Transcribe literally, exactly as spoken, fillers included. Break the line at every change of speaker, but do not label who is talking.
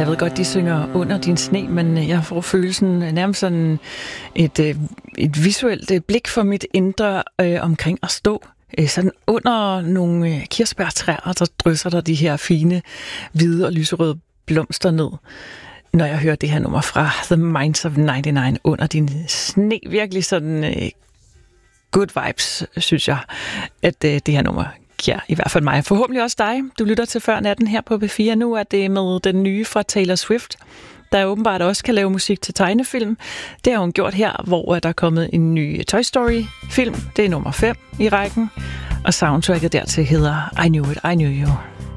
Jeg ved godt, de synger Under din sne, men jeg får følelsen nærmest sådan et, et visuelt blik for mit indre øh, omkring at stå øh, sådan under nogle kirsebærtræer, og så drysser der de her fine hvide og lyserøde blomster ned. Når jeg hører det her nummer fra The Minds of nioghalvfems, Under din sne, virkelig sådan øh, good vibes, synes jeg, at øh, det her nummer giver i hvert fald mig. Forhåbentlig også dig. Du lytter til Før Natten her på P fire. Nu er det med den nye fra Taylor Swift, der åbenbart også kan lave musik til tegnefilm. Det har hun gjort her, hvor der er kommet en ny Toy Story-film. Det er nummer fem i rækken, og soundtracket dertil hedder I Knew It, I Knew You.